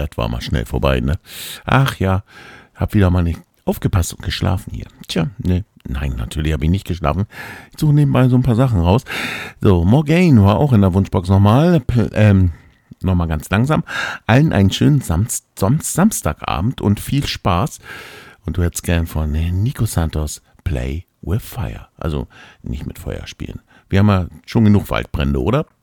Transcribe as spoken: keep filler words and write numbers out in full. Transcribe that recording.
das war mal schnell vorbei, ne? Ach ja, hab wieder mal nicht aufgepasst und geschlafen hier. Tja, ne, nein, natürlich habe ich nicht geschlafen. Ich suche nebenbei so ein paar Sachen raus. So, Morgaine war auch in der Wunschbox nochmal. P- Ähm, nochmal ganz langsam. Allen einen schönen Samst Sam Samstagabend und viel Spaß. Und du hättest gern von Nico Santos Play with Fire. Also nicht mit Feuer spielen. Wir haben ja schon genug Waldbrände, oder?